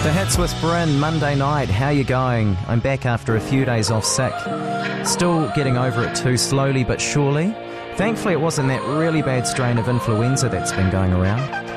The Hits with Bryn, Monday night. How you going? I'm back after a few days off sick. Still getting over it too slowly but surely. Thankfully it wasn't that really bad strain of influenza that's been going around.